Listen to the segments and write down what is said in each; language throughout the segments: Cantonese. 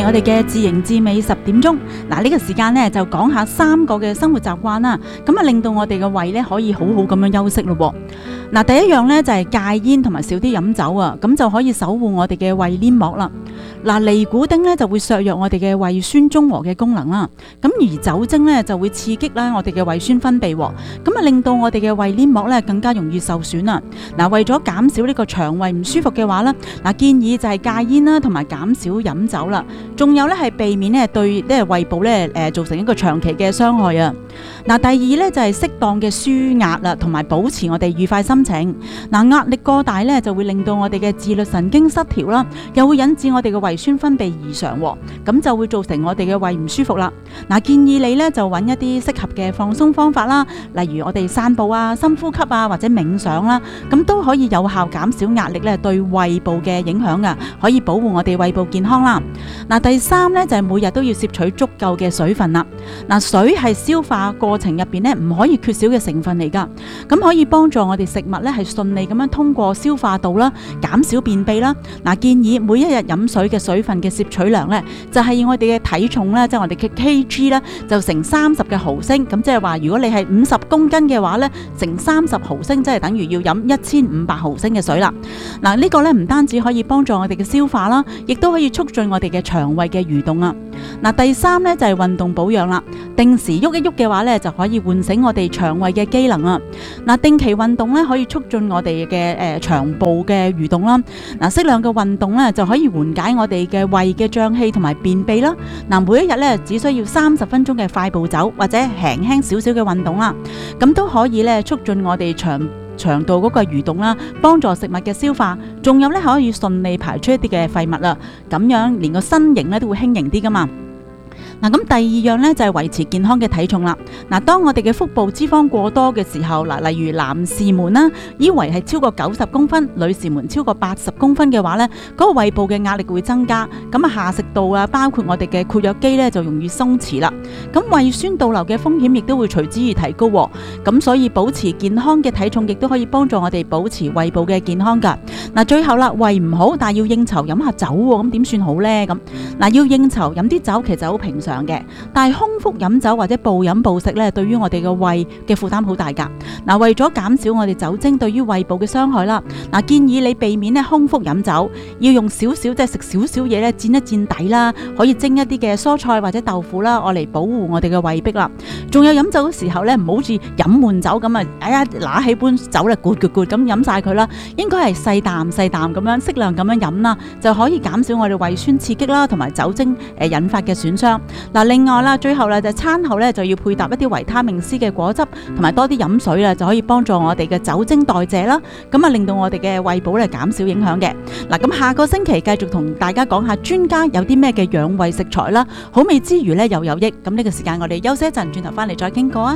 我哋嘅自營自美10點鐘。嗱，呢個時間呢，就講下3個嘅生活習慣啦，咁啊令到我哋嘅胃呢可以好好咁樣休息咯。嗱，第一樣呢，就係戒煙同埋少啲飲酒啊，咁就可以守護我哋嘅胃黏膜啦。嗱，尼古丁呢就會削弱我哋嘅胃酸中和嘅功能啦，咁而酒精呢就會刺激啦我哋嘅胃酸分泌，咁啊令到我哋嘅胃黏膜呢更加容易受損啊。嗱，為咗減少呢個腸胃唔舒服嘅話呢，嗱，建議就係戒煙啦，同埋減少飲酒啦，仲有呢係避免呢對胃部呢造成一個長期嘅傷害啊。嗱，第二呢就係適當嘅舒壓啦，同埋保持我哋愉快心情。嗱，壓力過大呢就會令到我哋嘅自律神經失調啦，又會引致我哋嘅胃酸分泌異常，咁就會造成我哋嘅胃唔舒服啦。嗱，建議你呢就揾一啲適合嘅放鬆方法啦，例如我哋散步啊、深呼吸啊，或者冥想啦，咁都可以有效減少壓力呢對胃部嘅影響噶，可以保護我哋胃部健康啦。嗱，第三呢就係每日都要攝取足夠嘅水分啦。嗱，水係消化過程入邊呢唔可以缺少嘅成分嚟噶，咁可以幫助我哋食物呢係順利咁樣通過消化道啦，減少便秘啦。嗱，建議每一日飲水嘅水分嘅攝取量呢，就係我哋嘅體重啦，即係我哋嘅 kg 咧，就乘30嘅毫升。咁即係話，如果你係50公斤嘅話呢，乘30毫升，即係等於要飲1500毫升嘅水啦。嗱，呢個呢唔單止可以幫助我哋嘅消化啦，亦都可以促進我哋嘅腸胃嘅蠕動啊。嗱，第三呢就係運動保養啦，定時喐一喐嘅話呢，就可以喚醒我哋腸胃嘅機能啊。嗱，定期運動呢，可以促進我哋嘅腸部嘅蠕動啦。嗱，適量嘅運動呢，就可以緩解我哋嘅胃嘅脹氣同埋便秘啦。嗱，每一日呢，只需要30分鐘嘅快步走或者輕輕少少嘅運動啦，咁都可以呢促進我哋腸道嗰個蠕動啦，幫助食物嘅消化，仲有呢可以順利排出一啲嘅廢物啦，咁樣連個身形呢都會輕盈啲噶嘛。嗱，咁第二樣呢，就係維持健康嘅體重啦。嗱，當我哋嘅腹部脂肪過多嘅時候，嗱，例如男士們啦，以為係超過90公分，女士們超過80公分嘅話呢，嗰個胃部嘅壓力會增加，咁啊下食道啊，包括我哋嘅括約肌呢，就容易鬆弛啦。咁胃酸倒流嘅風險亦都會隨之而提高，咁所以保持健康嘅體重亦都可以幫助我哋保持胃部嘅健康噶。嗱，最後啦，胃唔好，但係要應酬飲下酒，咁點算好呢？咁嗱，要應酬飲啲酒其實好平常嘅，但係空腹飲酒或者暴飲暴食咧，對於我哋嘅胃嘅負擔好大噶。嗱，為咗減少我哋酒精對於胃部嘅傷害啦，嗱，建議你避免咧空腹飲酒，要用少少即係食少少嘢咧，墊一墊底啦，可以蒸一啲嘅蔬菜或者豆腐啦，我嚟保護我哋嘅胃壁啦。仲有飲酒嘅時候咧，唔好似飲悶酒咁啊，哎呀拿起杯酒咧，咕咁飲晒佢啦，應該係細啖咁樣適量咁樣飲啦，就可以減少我哋胃酸刺激啦，同埋酒精引發嘅損傷。嗱，另外啦，最後啦就餐後咧就要配搭一啲維他命 C 嘅果汁，同埋多啲飲水啦，就可以幫助我哋嘅酒精代謝啦，咁啊令到我哋嘅胃部咧減少影響嘅。嗱，咁下個星期繼續同大家講下專家有啲咩嘅養胃食材啦，好味之餘咧又有益。咁呢個時間我哋休息一陣，轉頭翻嚟再傾過啊。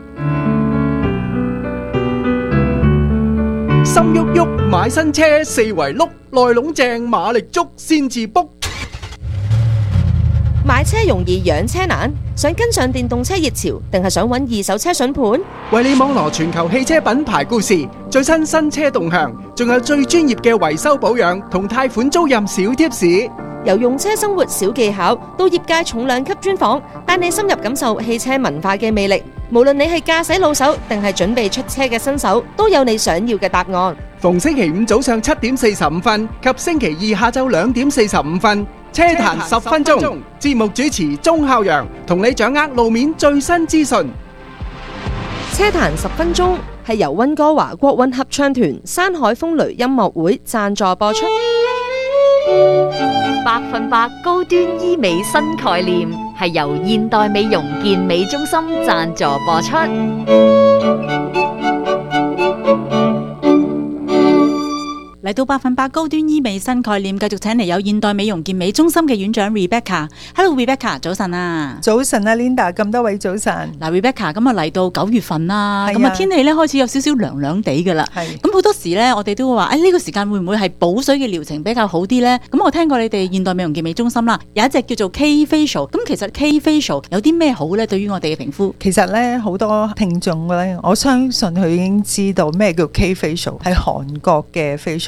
心喐喐買新車四圍碌，內籠正馬力足先至卜。 買車容易養車難，想跟上電動車熱潮，定係想揾二手車筍盤？ 為你網羅全球汽車品牌故事，最新車動向，仲有最專業嘅維修保養同貸款租賃小貼士。 由用車生活小技巧到業界重量級專訪，帶你深入感受汽車文化嘅魅力。無論你係駕駛老手定係準備出車嘅新手，都有你想要嘅答案。 逢星期五早上7點45分及星期二下晝2點45分，車壇10分鐘，節目主持鐘孝陽同你掌握路面最新資訊。 車壇10分鐘係由溫哥華國韻合唱團山海風雷音樂會贊助播出。 100%高端醫美新概念係由現代美容健美中心贊助播出。 嚟到100%高端醫美新概念，繼續請嚟有現代美容健美中心嘅院長 Rebecca。Hello Rebecca， 早晨啊！ 早晨啊 Linda， 咁多位早晨。 嗱 Rebecca， 咁啊嚟到9月份啦，咁啊天氣咧開始有少少涼涼地噶啦。咁好多時咧，我哋都會話，呢個時間會唔會係補水嘅療程比較好啲咧？咁我聽過你哋現代美容健美中心啦，有一隻叫做 K Facial。咁其實 K Facial 有啲咩好咧？對於我哋嘅皮膚， 其實咧好多聽眾咧，我相信佢已經知道咩叫 K Facial， 係韓國嘅 facial。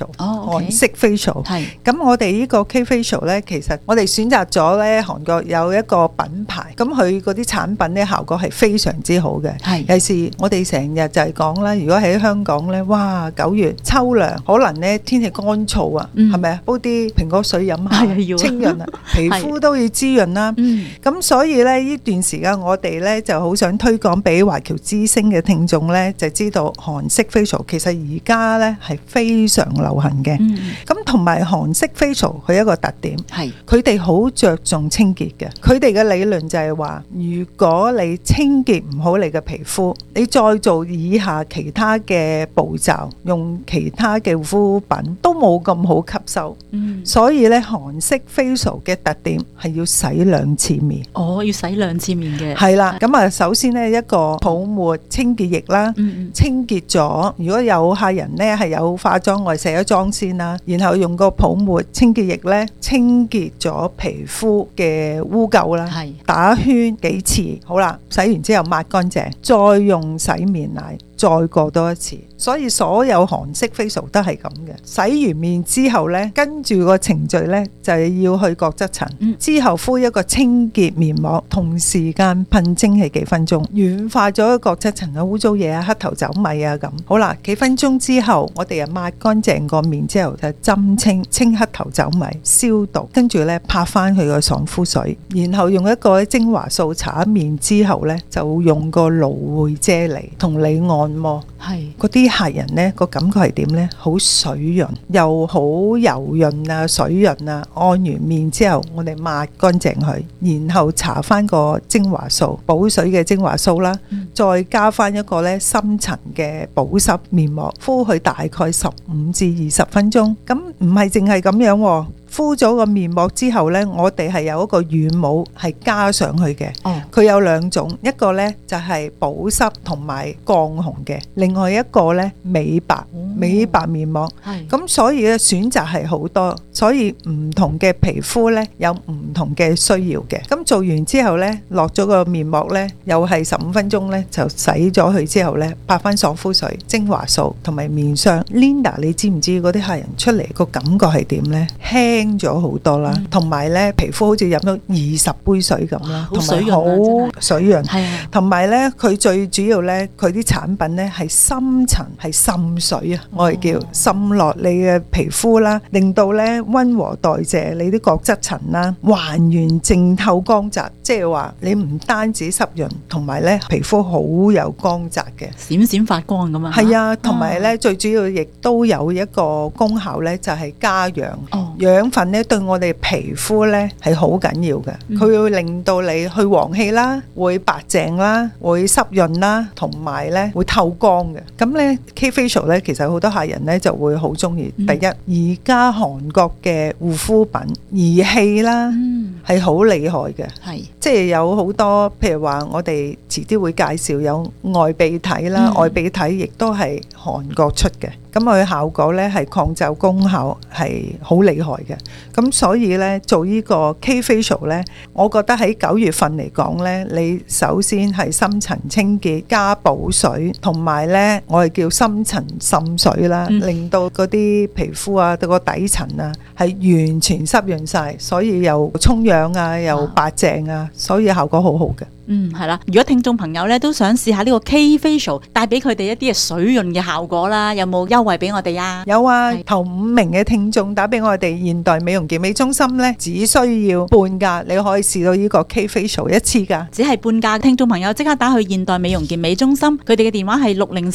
哦韓式 facial。 係咁我哋呢個 K facial 咧，其實我哋選擇咗咧韓國有一個品牌，咁佢嗰啲產品咧效果係非常之好嘅。 係尤其是我哋成日就係講啦，如果喺香港咧，哇9月秋涼，可能咧天氣乾燥啊，係咪啊？煲啲蘋果水飲係啊要下，清潤啊，皮膚都要滋潤啦。咁所以咧呢段時間我哋咧就好想推廣俾華僑之聲嘅聽眾咧，就知道韓式 facial 其實而家咧係非常流行嘅。咁同埋韓式 facial 佢一個特點， 係佢哋好着重清潔嘅。佢哋嘅理論就係話，如果你清潔唔好你嘅皮膚，你再做以下其他嘅步驟，用其他嘅護膚品都冇咁好吸收。所以咧韓式 facial 嘅特點係要洗2次面。 哦，要洗2次面嘅。 係啦，咁啊首先呢，一個泡沫清潔液啦，清潔咗。如果有客人呢係有化妝，我哋卸咗妝先啦，然後用個泡沫清潔液呢清潔咗皮膚嘅污垢啦，打圈幾次，好啦，洗完之後抹乾淨，再用洗面奶再過多一次。所以所有韓式 facial 都係咁嘅。洗完面之後呢，跟住個程序呢，就係要去角質層，之後敷一個清潔面膜，同時間噴蒸氣幾分鐘，軟化咗角質層嘅污糟嘢啊、黑頭走米啊咁。好啦，幾分鐘之後，我哋又抹乾淨個面之後就針清黑頭走米，消毒，跟住呢拍翻佢個爽膚水，然後用一個精華素搽面之後呢，就用個蘆薈啫喱同你按摩。嗰啲客人呢個感覺係點呢？好水潤，又好柔潤啊，水潤啊。按完面之後，我哋抹乾淨佢，然後搽翻個精華素，補水嘅精華素啦，再加翻一個呢深層嘅保濕面膜，敷佢大概15至20分鐘。咁唔係淨係咁樣喎。敷咗個面膜之後呢，我哋係有一個乳帽係加上去嘅。佢有2種，一個呢就係保濕同埋降紅嘅，另外一個呢美白面膜。咁所以咧選擇係好多，所以唔同嘅皮膚呢有唔同嘅需要嘅。咁做完之後呢，落咗個面膜呢，又係15分鐘呢就洗咗佢之後呢，拍翻爽膚水、精華素同埋面霜。Linda， 你知唔知嗰啲客人出嚟個感覺係點呢？輕咗好多啦，同埋咧皮膚好似飲咗20杯水咁啦，同埋好水潤，同埋咧佢最主要咧佢啲產品咧係深層係滲水啊，我哋叫滲落你嘅皮膚啦，令到咧溫和代謝你啲角質層啦，還原淨透光澤，即係話你唔單止濕潤，同埋咧皮膚好有光澤嘅， 閃閃發光咁啊！ 係啊，同埋咧最主要亦都有一個功效咧，就係加氧，養分咧對我哋皮膚咧係好緊要嘅，佢會令到你去黃氣啦，會白淨啦，會濕潤啦，同埋咧會透光嘅。咁咧 K facial 咧，其實好多客人咧就會好中意。第一，而家韓國嘅護膚品儀器啦，係好厲害嘅，即係有好多，譬如話我哋遲啲會介紹有外鼻體啦，外鼻體亦都係韓國出嘅。咁佢效果咧係抗皺功效係好厲害嘅，咁所以咧做呢個 K facial 咧，我覺得喺9月份嚟講咧，你首先係深層清潔加補水，同埋咧我哋叫深層滲水啦，令到嗰啲皮膚啊到個底層啊係完全濕潤晒，所以又沖氧啊又白淨啊，所以效果好好嘅。 係啦，如果聽眾朋友咧都想試下呢個 K facial 帶俾佢哋一啲嘅水潤嘅效果啦，有冇優惠俾我哋啊？ 有啊，頭5名嘅聽眾打俾我哋現代美容健美中心咧，只需要半價，你可以試到呢個 K facial 一次㗎， 只係半價。聽眾朋友即刻打去現代美容健美中心，佢哋嘅電話係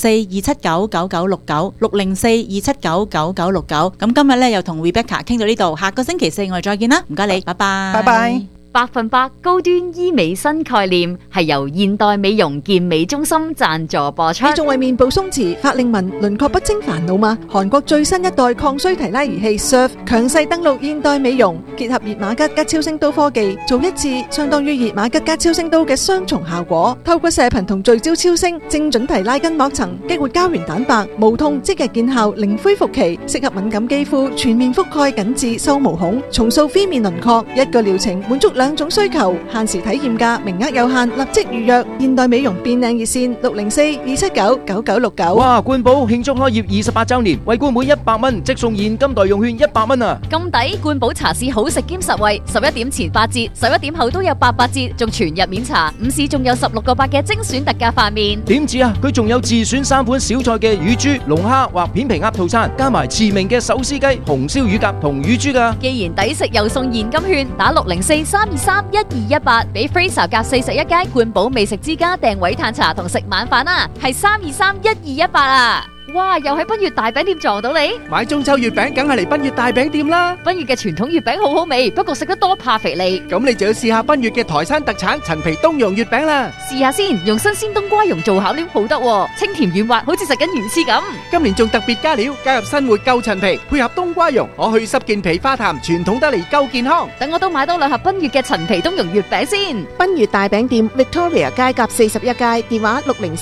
604-279-9969，604-279-9969。咁今日咧又同 Rebecca 傾到呢度，下個星期4我哋再見啦，唔該你，拜拜， 拜拜。 100%高端醫美新概念係由現代美容健美中心贊助播出。 你仲為面部鬆弛、法令紋、輪廓不清煩惱嗎？韓國最新一代抗衰提拉儀器 Surf 強勢登陸現代美容，結合熱瑪吉加超聲刀科技，做一次相當於熱瑪吉加超聲刀嘅雙重效果。透過射頻同聚焦超聲，精準提拉筋膜層，激活膠原蛋白，無痛即日見效，零恢復期，適合敏感肌膚，全面覆蓋緊致收毛孔，重塑 V 面輪廓，一個療程滿足兩種需求，限時體驗價，名額有限，立即預約。現代美容變靚熱線604-279-9969。 哇！冠寶慶祝開業28週年，為冠每100蚊即送現金代用券100蚊啊！ 咁抵，冠寶茶市好食兼實惠，11點前8折，11點後都有88折，仲全日免茶。午市仲有16個8嘅精選特價飯麵。 點止啊！佢仲有自選3款小菜嘅乳豬、龍蝦或片皮鴨套餐，加埋馳名嘅手撕雞、紅燒乳鴿同乳豬㗎。 既然抵食又送現金券，打604-323-1218，俾 Fraser 隔41街冠寶美食之家訂位嘆茶同食晚飯啊，係323-1218啊！哇！又喺賓悅大餅店撞到你， 買中秋月餅梗係嚟賓悅大餅店啦。 賓悅嘅傳統月餅好好味，不過食得多怕肥膩。 咁你就要試下賓悅嘅台山特產陳皮冬蓉月餅啦。 試下先，用新鮮冬瓜蓉做餡料好得喎，清甜軟滑，好似食緊魚翅咁。 今年仲特別加料，加入新活夠陳皮，配合冬瓜蓉，可去濕健脾化痰，傳統得嚟夠健康。 等我都買多2盒賓悅嘅陳皮冬蓉月餅先。 賓悅大餅店 Victoria 街夾41街，電話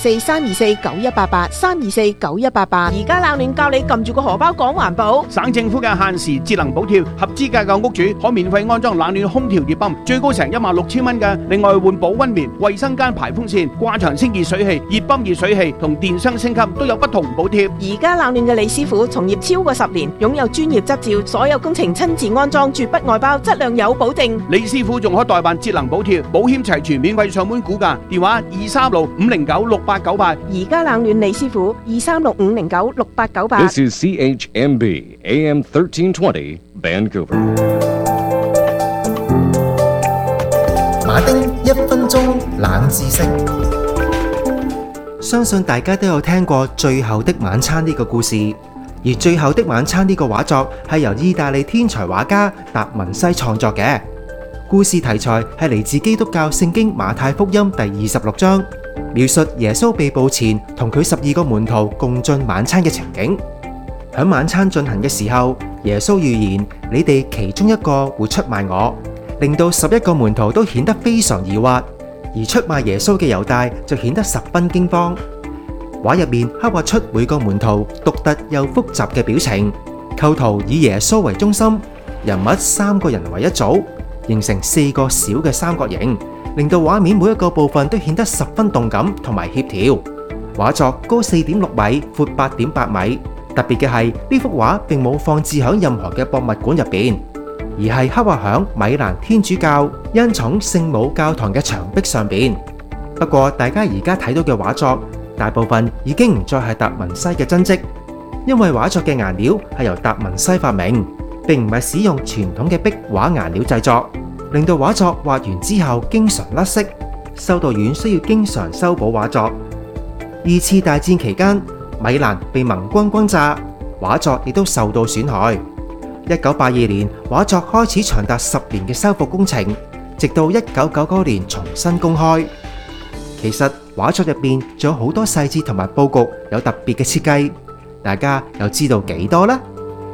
604-324-9188 324-9188。而家冷暖教你撳住個荷包講環保。 省政府嘅限時節能補貼，合資格嘅屋主可免費安裝冷暖空調熱泵，最高成16,000蚊嘅。另外換保溫棉、衛生間排風扇、掛牆清潔水器、熱泵熱水器同電箱升級都有不同補貼。 而家冷暖嘅李師傅從業超過10年，擁有專業執照，所有工程親自安裝，絕不外包，質量有保證。 李師傅仲可代辦節能補貼，保險齊全，免費上門估價，電話236-509-6898。 而家冷暖李師傅236-509-6898。 This is CHMB AM 1320 Vancouver。 馬丁1分鐘冷知識，相信大家都有聽過《最後的晚餐》呢個故事，而《最後的晚餐》呢個畫作係由意大利天才畫家達文西創作嘅。故事題材係嚟自基督教聖經馬太福音第26章，描述耶穌被捕前同佢12個門徒共進晚餐嘅情景。響晚餐進行嘅時候，耶穌預言你哋其中一個會出賣我，令到11個門徒都顯得非常疑惑，而出賣耶穌嘅猶大就顯得十分驚慌。畫入面刻畫出每個門徒獨特又複雜嘅表情，構圖以耶穌為中心，人物3個人為一組，形成4個小嘅三角形，令到畫面每一個部分都顯得十分動感同埋協調。畫作高4.6米，闊8.8米。特別嘅係呢幅畫並冇放置響任何嘅博物館入邊，而係刻畫響米蘭天主教恩寵聖母教堂嘅牆壁上邊。不過大家而家睇到嘅畫作，大部分已經唔再係達文西嘅真跡，因為畫作嘅顏料係由達文西發明，並唔係使用傳統嘅壁畫顏料製作，令到畫作畫完之後經常甩色，修道院需要經常修補畫作。2次大戰期間，米蘭被盟軍轟炸，畫作亦都受到損害。1982年，畫作開始長達10年嘅修復工程，直到1999年重新公開。其實畫作入邊仲有好多細節同埋佈局有特別嘅設計，大家又知道幾多呢？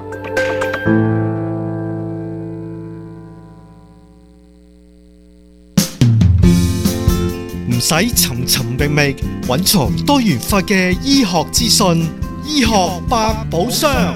唔使尋尋覓覓，揾從多元化嘅醫學資訊，醫學百寶箱。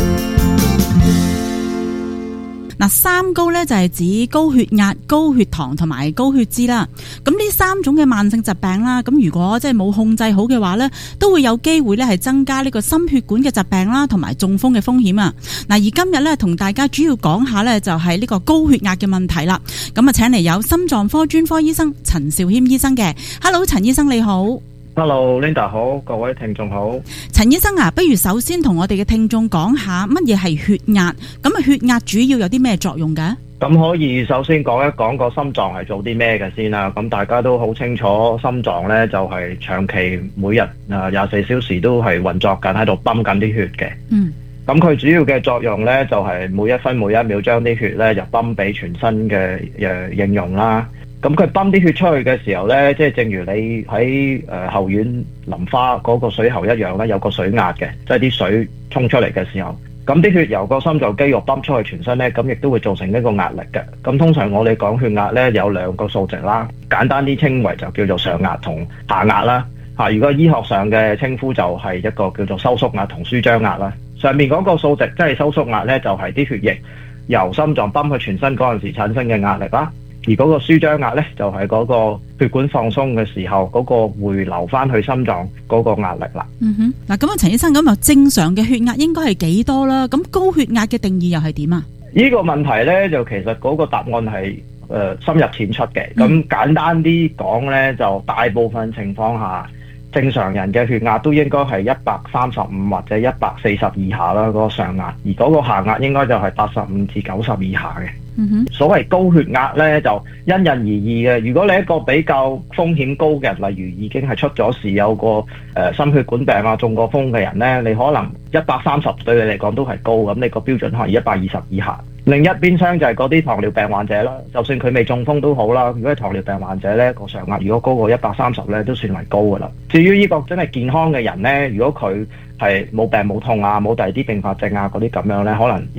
嗱，三高咧就係指高血壓、高血糖同埋高血脂啦。咁呢3種嘅慢性疾病啦，咁如果即係冇控制好嘅話咧，都會有機會咧係增加呢個心血管嘅疾病啦，同埋中風嘅風險啊。嗱，而今日咧同大家主要講下咧就係呢個高血壓嘅問題啦。咁啊，請嚟有心臟科專科醫生陳肇謙醫生嘅。Hello， 陳醫生你好。 Hello Linda 好，各位聽眾好。 陳醫生啊，不如首先同我哋嘅聽眾講下乜嘢係血壓，咁啊血壓主要有啲咩作用嘅？ 咁可以首先講一講個心臟係做啲咩嘅先啦。咁大家都好清楚，心臟呢就係長期每日24小時都係運作緊，喺度泵緊啲血嘅。咁佢主要嘅作用呢，就係每一分每一秒將啲血呢就泵俾全身嘅應用啦。咁佢泵啲血出去嘅時候呢，即係正如你喺後院淋花嗰個水喉一樣呢，有個水壓嘅，即係啲水衝出嚟嘅時候，咁啲血由個心臟肌肉泵出去全身呢，咁亦都會造成呢個壓力嘅。咁通常我哋講血壓呢，有2個數值啦，簡單啲稱為就叫做上壓同下壓啦。如果醫學上嘅稱呼就係一個叫做收縮壓同舒張壓啦。上面嗰個數值即係收縮壓呢，就係啲血液由心臟泵去全身嗰陣時產生嘅壓力啦。 而嗰個舒張壓呢，就係嗰個血管放鬆嘅時候，嗰個回流翻去心臟嗰個壓力啦。 嗱，咁啊，陳醫生，咁啊，正常嘅血壓應該係幾多啦？咁高血壓嘅定義又係點啊？ 呢個問題呢，就其實嗰個答案係深入淺出嘅。咁簡單啲講呢，就大部分情況下，正常人嘅血壓都應該係135或者140以下啦，嗰個上壓，而嗰個下壓應該就係85至90以下嘅。所謂高血壓呢，就因人而異嘅。如果你一個比較風險高嘅人，例如已經係出咗事有個心血管病啊、中過風嘅人呢，你可能130對你嚟講都係高，咁你個標準可能120以下。另一邊廂就係嗰啲糖尿病患者啦，就算佢未中風都好啦。如果係糖尿病患者呢，個上壓如果高過130呢，都算係高噶啦。至於呢個真係健康嘅人呢，如果佢係冇病冇痛啊，冇第二啲併發症啊嗰啲咁樣呢，可能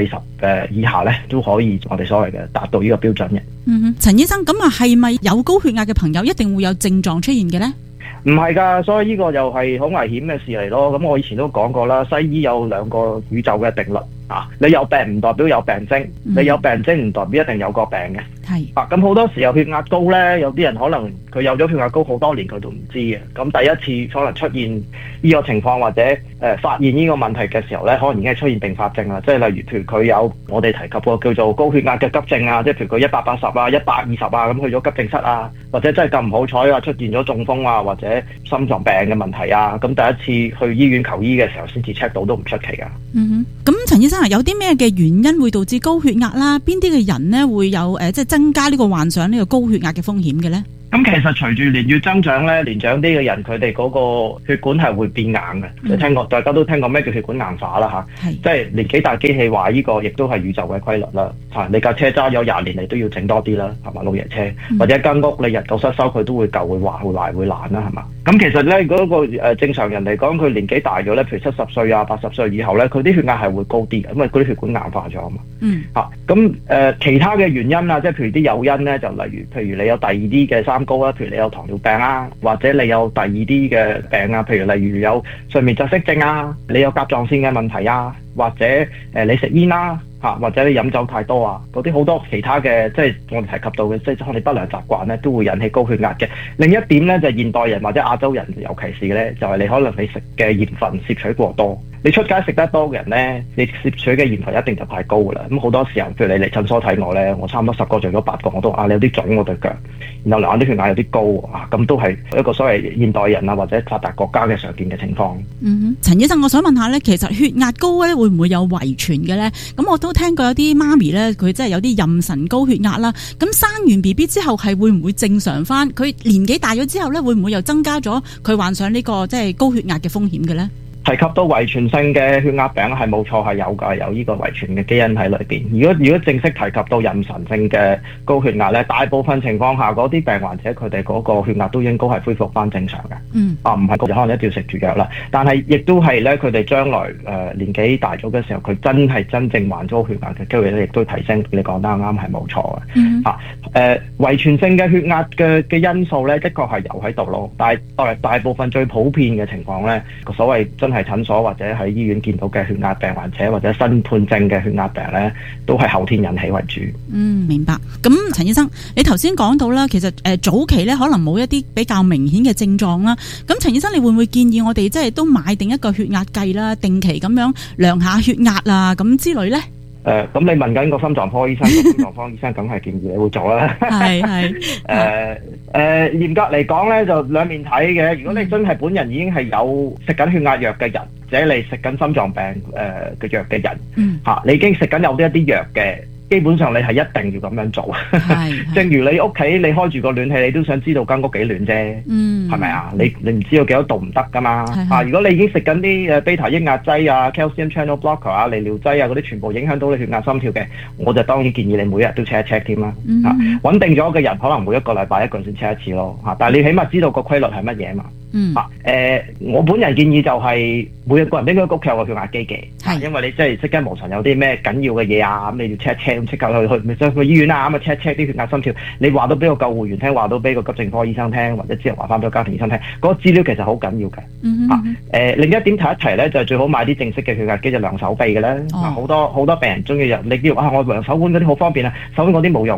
140以下呢都可以我哋所謂嘅達到呢個標準嘅。 陳醫生，咁啊係咪有高血壓嘅朋友一定會有症狀出現嘅呢？ 唔係㗎，所以呢個又係好危險嘅事嚟咯。咁我以前都講過啦，西醫有兩個宇宙嘅定律啊，你有病唔代表有病徵，你有病徵唔代表一定有個病嘅。 係啊，咁好多時候血壓高呢，有啲人可能佢有咗血壓高好多年佢都唔知嘅。咁第一次可能出現呢個情況或者發現呢個問題嘅時候呢，可能已經係出現併發症啦。即係例如譬如佢有我哋提及過叫做高血壓嘅急症啊，即係譬如佢180啊、120啊咁去咗急症室啊，或者真係咁唔好彩啊出現咗中風啊或者心臟病嘅問題啊，咁第一次去醫院求醫嘅時候先至 check 到都唔出奇㗎。 咁陳醫生啊，有啲咩嘅原因會導致高血壓啦？邊啲嘅人呢會有即係增加呢個患上呢個高血壓嘅風險嘅呢？ 咁其實隨住年月增長咧，年長啲嘅人佢哋嗰個血管係會變硬嘅。你聽過，大家都聽過咩叫血管硬化啦嚇？即係年紀大機器壞呢個，亦都係宇宙嘅規律啦。你架車揸咗20年，你都要整多啲啦，係嘛，老爺車，或者間屋你日久失修佢都會舊、會壞、會壞、會爛啦，係嘛？咁其實咧嗰個正常人嚟講，佢年紀大咗咧，譬如70歲啊、80歲以後咧，佢啲血壓係會高啲嘅，因為嗰啲血管硬化咗啊嘛。咁其他嘅原因啊，即係譬如啲誘因咧，就例如譬如你有第二啲嘅三高啦，譬如你有糖尿病啊，或者你有第二啲嘅病啊，譬如例如有睡眠窒息症啊，你有甲狀腺嘅問題啊，或者你食煙啦或者你飲酒太多啊，嗰啲好多其他嘅即係我哋提及到嘅，即係可能不良習慣咧，都會引起高血壓嘅。另一點咧就係現代人或者亞洲人尤其是咧，就係你可能你食嘅鹽分攝取過多。你出街食得多嘅人咧，你攝取嘅鹽分一定就太高噶啦。咁好多時候，譬如你嚟診所睇我咧，我差唔多10個做咗8個，我都話你有啲腫我對腳，然後兩眼啲血壓有啲高啊，咁都係一個所謂現代人啊或者發達國家嘅常見嘅情況。 陳醫生，我想問下咧，其實血壓高咧會唔會有遺傳嘅咧？咁我都聽過有啲媽咪咧，佢真係有啲妊娠高血壓啦。咁生完 BB 之後係會唔會正常翻？佢年紀大咗之後咧，會唔會又增加咗佢患上呢個即係高血壓嘅風險嘅咧？ 提及到遺傳性嘅血壓病係冇錯，係有㗎，有呢個遺傳嘅基因喺裏邊。如果正式提及到妊娠性嘅高血壓咧，大部分情況下嗰啲病患者佢哋嗰個血壓都應該係恢復翻正常嘅。唔係可能一定要食住藥啦。但係亦都係咧，佢哋將來年紀大咗嘅時候，佢真正患咗血壓嘅機會咧，亦都提升。你講得啱係冇錯嘅。遺傳性嘅血壓嘅因素咧，的確係有喺度咯。但係大部分最普遍嘅情況咧，所謂真係診所或者喺醫院見到嘅血壓病患者或者新判證嘅血壓病呢，都係後天引起為主。 明白。咁陳醫生，你頭先講到啦，其實早期呢可能冇一啲比較明顯嘅症狀啦。咁陳醫生，你會唔會建議我哋即係都買定一個血壓計啦，定期咁樣量下血壓啊咁之類呢？ 咁你問緊個心臟科醫生，個心臟科醫生梗係建議你會做啦。係嚴格嚟講咧，就兩面睇嘅。如果你真係本人已經係有食緊血壓藥嘅人，或者你食緊心臟病嘅藥嘅人，你已經食緊有一啲藥嘅。基本上你係一定要咁樣做，正如你屋企你開住個暖氣，你都想知道間屋幾暖啫，係咪啊？你唔知道幾多度唔得噶嘛？如果你已經食緊啲beta 抑壓劑啊、calcium channel blocker 啊、利尿劑啊嗰啲，全部影響到你血壓、心跳嘅，我就當然建議你每日都 check 一 check 添啦。穩定咗嘅人可能每一個禮拜一個月先 check 一次咯。但係你起碼知道個規律係乜嘢嘛？我本人建議就係每一個人應該屋企有個血壓機嘅，因為你即係即刻無常有啲咩緊要嘅嘢啊，咁你要 check 即刻去醫院啊，咁啊 check 啲血壓心跳，你話到俾個救護員聽，話到俾個急症科醫生聽，或者之後話翻俾個家庭醫生聽，嗰個資料其實好緊要嘅。另一點提一提咧，就係最好買啲正式嘅血壓機，就量手臂嘅咧。好多病人中意你叫我量手腕嗰啲好方便啊，手腕嗰啲冇用嘅。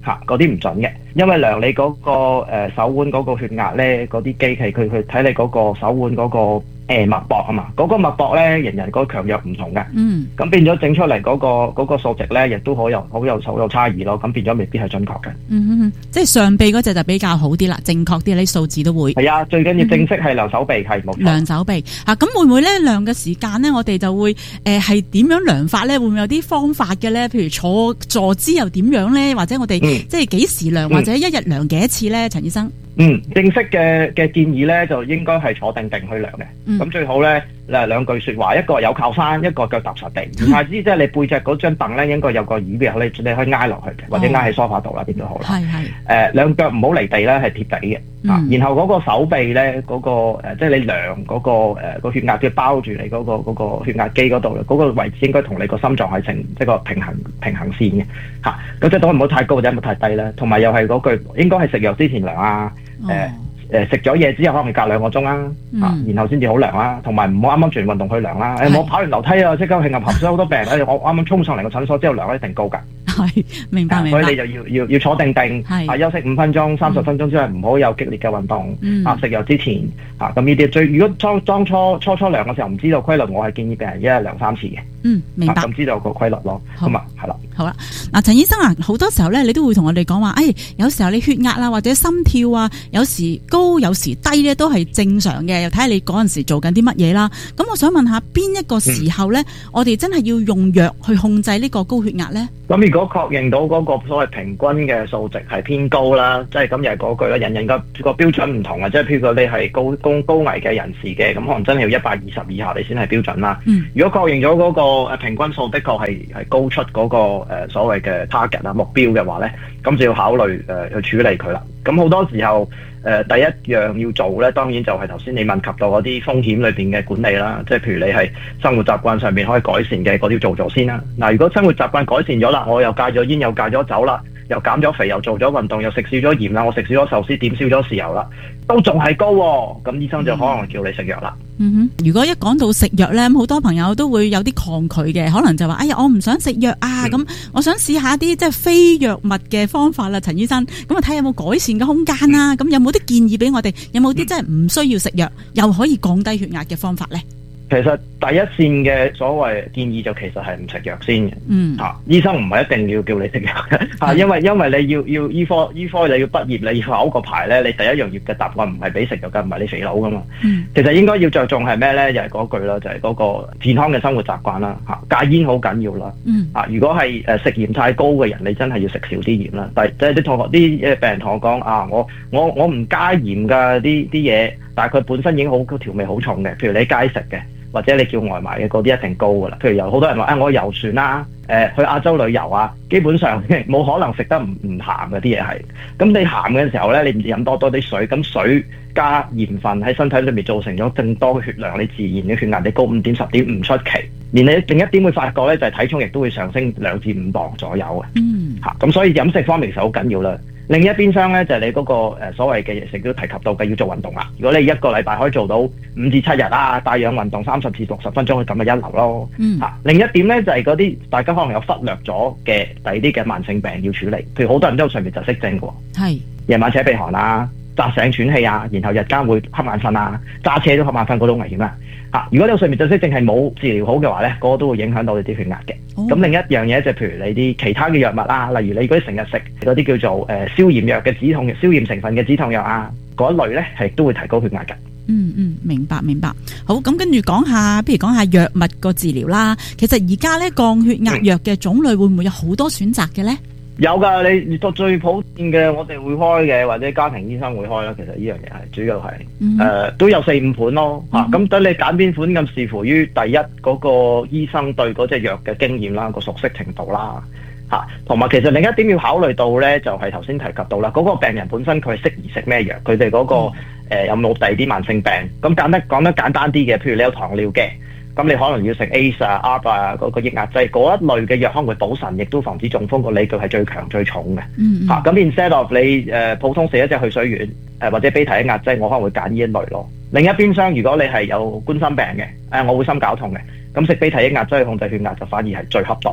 嗰啲唔準嘅，因為量你嗰個手腕嗰個血壓咧，嗰啲機器佢睇你嗰個手腕嗰個脈搏啊嘛，嗰個脈搏咧人人個強弱唔同嘅，咁變咗整出嚟嗰個數值咧，亦都好有差異咯，咁變咗未必係準確嘅。 即係上臂嗰隻就比較好啲啦，正確啲，你數字都會。 係啊，最緊要正式係量手臂係冇錯。 量手臂咁會唔會咧量嘅時間咧？我哋就會係點樣量法咧？會唔會有啲方法嘅咧？譬如坐姿又點樣咧？或者我哋即係幾時量，或者一日量幾多次咧？陳醫生。 正式嘅建議咧，就應該係坐定定去量嘅。咁最好咧，兩句説話，一個有靠山，一個腳踏實地。唔係即係你背脊嗰張凳咧，應該有個椅嘅，你可以挨落去嘅，或者挨喺梳化度啦，點都好啦。兩腳唔好離地咧，係貼地嘅。然後嗰個手臂咧，嗰個即係你量嗰個血壓機包住你嗰個血壓機嗰度咧，嗰個位置應該同你個心臟係成即係個平衡線嘅嚇。咁即係唔好太高或者唔好太低啦。同埋又係嗰句，應該係食藥之前量啊。食咗嘢之後可能隔2個鐘啦，然後先至好量啦，同埋唔好啱啱做完運動去量啦。我跑完樓梯啊，即刻興合，所以好多病人我啱啱衝上嚟個診所之後量一定高㗎。 係明白。 所以你就要坐定定，休息5分鐘、30分鐘之後唔好有激烈嘅運動。食藥之前咁呢啲如果當初量嘅時候唔知道規律，我係建議病人一日量3次嘅。 明白。 咁知道個規律咯。咁啊係啦。 好啦，嗱，陳醫生啊，好多時候咧，你都會同我哋講話，有時候你血壓啊或者心跳啊，有時高有時低咧，都係正常嘅，又睇下你嗰陣時做緊啲乜嘢啦。咁我想問下，邊一個時候咧，我哋真係要用藥去控制呢個高血壓咧？ 咁如果確認到嗰個所謂平均嘅數值係偏高啦，即係咁又係嗰句啦，人個標準唔同啊，即係譬如你係高危嘅人士嘅，咁可能真係要120以下你先係標準啦。如果確認咗嗰個平均數的確係高出嗰個所謂嘅 target 啊目標嘅話咧，咁就要考慮去處理佢啦。咁好多時候第一樣要做咧，當然就係頭先你問及到嗰啲風險裏邊嘅管理啦，即係譬如你係生活習慣上面可以改善嘅嗰啲做先啦。嗱，如果生活習慣改善咗啦，我又戒咗煙，又戒咗酒啦，又減咗肥，又做咗運動，又食少咗鹽啦，我食少咗壽司，點少咗豉油啦，都仲係高喎，咁醫生就可能叫你食藥啦。 如果一講到食藥咧，好多朋友都會有啲抗拒嘅，可能就話：哎呀，我唔想食藥啊！咁我想試下啲即係非藥物嘅方法啦，陳醫生。咁啊，睇下有冇改善嘅空間啦。咁有冇啲建議俾我哋？有冇啲真係唔需要食藥又可以降低血壓嘅方法咧？ 其實第一線嘅所謂建議就其實係唔食藥先嘅。醫生唔係一定要叫你食藥嘅，因為你要醫科你要畢業，你要考個牌咧，你第一樣要嘅答案唔係俾食藥嘅，唔係你肥佬噶嘛。其實應該要着重係咩咧？就係嗰句啦，就係嗰個健康嘅生活習慣啦。戒煙好緊要啦。如果係食鹽太高嘅人，你真係要食少啲鹽啦。但係啲同學啲病人同我講啊，我唔加鹽㗎啲嘢，但係佢本身已經好調味好重嘅，譬如你街食嘅。或者你叫外賣嘅嗰啲一定高㗎啦，譬如有好多人話我遊船啦，去亞洲旅遊啊，基本上冇可能食得唔鹹嘅啲嘢係。咁你鹹嘅時候咧，你唔飲多啲水，咁水加鹽分喺身體裏面造成咗更多嘅血量，你自然嘅血壓你高5點10點唔出奇。連你另一點會發覺咧，就係體重亦都會上升2至5磅左右嘅。咁所以飲食方面其實好緊要啦。另一邊廂咧就係你嗰個所謂嘅嘢食都提及到嘅要做運動啦。如果你一個禮拜可以做到5至7日啊，帶氧運動30至60分鐘，咁咪一流咯。另一點咧就係嗰啲大家可能有忽略咗嘅第二啲嘅慢性病要處理，譬如好多人都有睡眠窒息症嘅喎，夜晚扯鼻鼾啊，扎醒喘氣啊，然後日間會瞌眼瞓啊，揸車都瞌眼瞓嗰種危險啦。如果你有睡眠窒息症係冇治療好嘅話咧，嗰個都會影響到你啲血壓嘅。咁另一樣嘢就譬如你啲其他嘅藥物啦，例如你嗰啲成日食嗰啲叫做消炎藥嘅消炎成分嘅止痛藥啊，嗰一類咧係都會提高血壓嘅。 明白。好，咁跟住講下，不如講下藥物個治療啦。其實而家咧降血壓藥嘅種類會唔會有好多選擇嘅咧？ 有㗎，你最普遍嘅我哋會開嘅，或者家庭醫生會開啦。其實呢樣嘢係主要係都有4-5款咯。咁等你揀邊款咁視乎於第一嗰個醫生對嗰隻藥嘅經驗啦，個熟悉程度啦。同埋其實另一點要考慮到咧，就係頭先提及到啦，嗰個病人本身佢適宜食咩藥，佢哋嗰個有冇第二啲慢性病。咁講得簡單啲嘅，譬如你有糖尿嘅。咁你可能要食 ACE 啊、ARB 啊嗰個抑壓劑嗰一類嘅藥，可能會補腎，亦都防止中風，個理據係最強最重嘅。咁 instead of 你普通食一隻去水丸或者 beta 抑壓劑，我可能會揀呢一類咯。另一邊廂，如果你係有冠心病嘅，我會心絞痛嘅，咁食 beta 抑壓劑去控制血壓就反而係最恰當啦。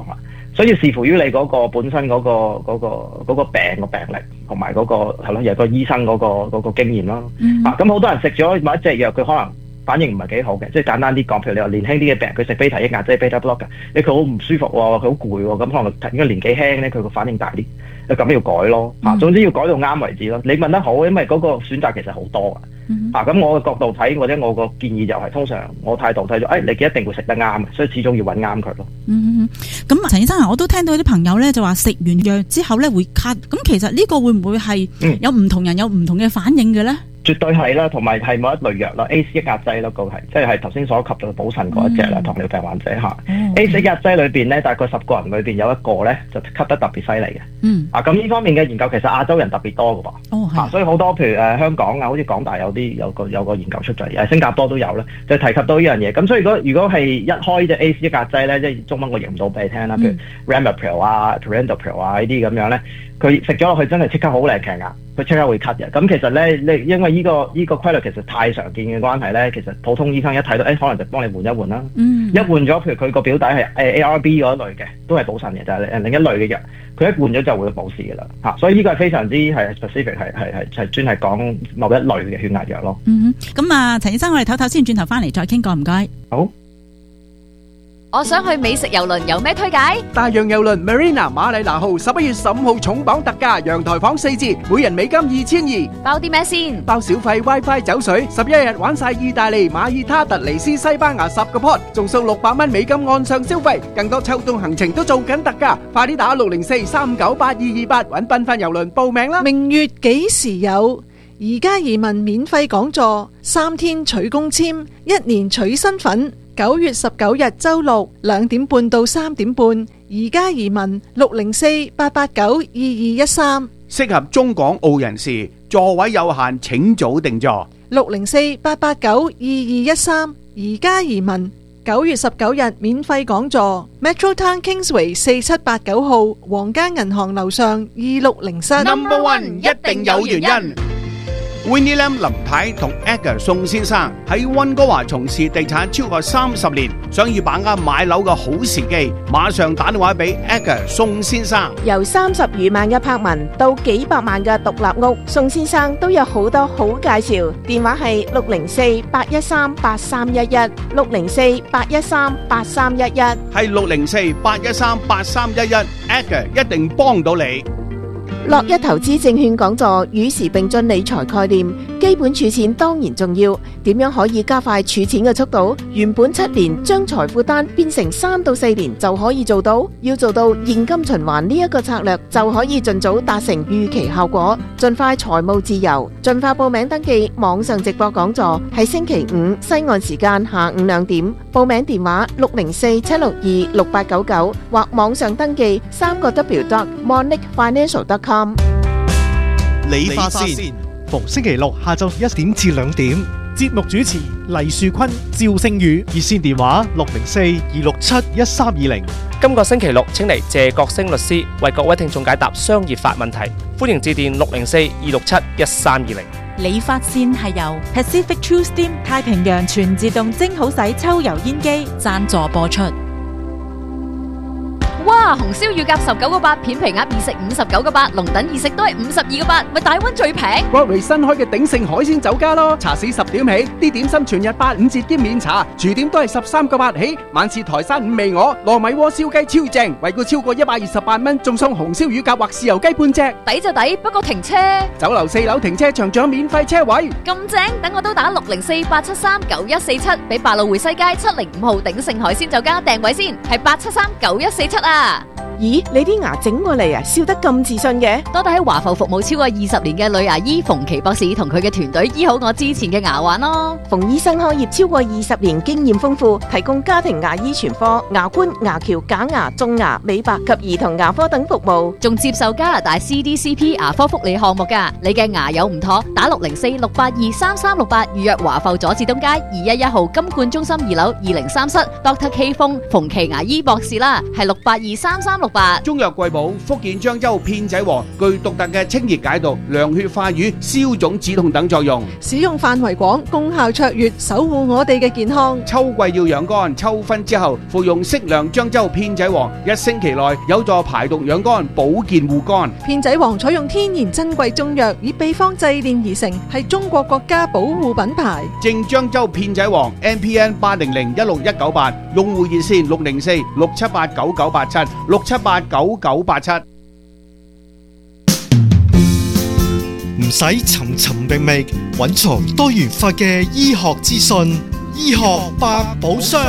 所以要視乎於你嗰個本身嗰個病個病歷，同埋嗰個係咯，有個醫生嗰個經驗咯。咁好多人食咗某一隻藥，佢可能反應唔係幾好嘅，即係簡單啲講，譬如你話年輕啲嘅病人，佢食 beta 抑壓即係 beta blocker，佢好唔舒服喎，佢好攰喎，咁可能應該年紀輕咧，佢個反應大啲，咁要改咯。總之要改到啱為止咯。你問得好，因為嗰個選擇其實好多咁我嘅角度睇，或者我個建議就係通常我態度睇咗，你一定會食得啱嘅，所以始終要揾啱佢咯。 咁陳醫生我都聽到啲朋友咧就話食完藥之後咧會咳，咁其實呢個會唔會係有唔同人有唔同嘅反應嘅咧？ 絕對係啦，同埋係某一類藥啦 ，ACE 抑壓劑咯，個係即係頭先所及到補腎嗰一隻啦，糖尿病患者ACE 抑壓劑裏邊咧，大概10個人裏邊有一個咧就咳得特別犀利嘅。咁呢方面嘅研究其實亞洲人特別多嘅噃。所以好多譬如香港啊，好似港大有個研究出咗，新加坡都有啦，就提及到呢樣嘢。咁所以如果係一開隻 ACE 抑壓劑咧，即係中文我譯唔到俾你聽啦，譬如 Ramipril 啊、Perindopril 啊呢啲咁樣咧。佢食咗落去真係即刻好靚強壓，佢即刻會咳嘅。咁其實咧，因為呢個規律其實太常見嘅關係咧，其實普通醫生一睇到，可能就幫你換一換啦。一換咗，譬如佢個表底係ARB 嗰一類嘅，都係補腎嘅，就係另一類嘅藥。佢一換咗就會冇事嘅啦。所以呢個係非常之係 specific， 係專係講某一類嘅血壓藥咯。 咁啊，陳醫生，我哋唞唞先，轉頭翻嚟再傾過，唔該。 好。 我想去美食郵輪，有咩推介？ 大洋郵輪 Marina 馬里拿號11月15號重磅特價，陽台房4折，每人美金2200。 包啲咩先？ 包小費、WiFi、酒水，11日玩晒意大利、馬爾他、突尼斯、西班牙10個 pot， 仲送600蚊美金岸上消費，更多秋冬行程都做緊特價，快啲打604-398-228揾繽紛郵輪報名啦！ 明月幾時有？而家移民免費講座，3天取公簽，1年取身份。9月19日周六2點半到3點半，而家移民604-889-2213， 適合中港澳人士，座位有限，請早訂座。 604-889-2213，而家移民9月19日免費講座 ，Metro Town Kingsway 4789號，皇家銀行樓上2607。 Number One 一定有原因。Winnie Lam 林太同 Edgar 宋先生喺溫哥華從事地產超過30年，想要把握買樓嘅好時機，馬上打電話俾 Edgar 宋先生。 由30餘萬嘅柏文到幾百萬嘅獨立屋，宋先生都有好多好介紹。電話係604-813-8311 604-813-8311，係 604-813-8311。Edgar 一定幫到你。 樂一投資證券講座與時並進理財概念，基本儲錢當然重要，點樣可以加快儲錢嘅速度？原本7年將財富單變成3到4年就可以做到，要做到現金循環呢一個策略，就可以盡早達成預期效果，盡快財務自由。盡快報名登記網上直播講座，係星期5西岸時間下午2點，報名電話604-762-6899或網上登記3W.monicfinancial.com。 理髮先，逢星期六下晝1點至2點，節目主持黎樹坤、趙星宇，熱線電話604-267-1320。 今個星期六請嚟謝國星律師為各位聽眾解答商業法問題，歡迎致電604-267-1320。 理髮線係由 Pacific True Steam 太平洋全自動蒸好洗抽油煙機贊助播出。 哇！紅燒乳鴿19個8，片皮鴨二食59個8，龍躉二食都係52個8，咪大溫最平。 Broadway 新開嘅鼎盛海鮮酒家咯，茶市10點起，啲點心全日85折兼免茶，廚點都係13個8起，晚市台山五味鵝、糯米鍋燒雞超正，惠顧超過128蚊，仲送紅燒乳鴿或豉油雞半隻， 抵就抵，不過停車。 酒樓4樓停車場仲有免費車位， 咁正，等我都打604-873-9147，俾百老匯西街705號鼎盛海鮮酒家訂位先，係873-9147啊。 咦，你啲牙整過嚟啊，笑得咁自信嘅？ 多得喺華埠服務超過20年嘅女牙醫馮琪博士同佢嘅團隊醫好我之前嘅牙患咯。 馮醫生開業超過20年，經驗豐富，提供家庭牙醫全科、牙冠、牙橋、假牙、種牙、美白及兒童牙科等服務， 仲接受加拿大 CDCP 牙科福利項目㗎。你嘅牙有唔妥，打604-682-3368預約華埠佐治東街211號金冠中心2樓203室 Dr. K 風馮琪牙醫博士啦，係682-3368 968。 中藥貴寶福建漳州片仔癀具獨特嘅清熱解毒、涼血化瘀、消腫止痛等作用。 使用範圍廣，功效卓越，守護我哋嘅健康。 秋季要養肝，秋分之後服用適量漳州片仔癀，1星期內有助排毒養肝、保健護肝。 片仔癀採用天然珍貴中藥，以秘方製煉而成，係中國國家保護品牌。 正漳州片仔癀 NPN 800-16198，用戶熱線604-6789987 6789987。 唔使尋尋覓覓，揾從多元化嘅醫學資訊，醫學百寶箱。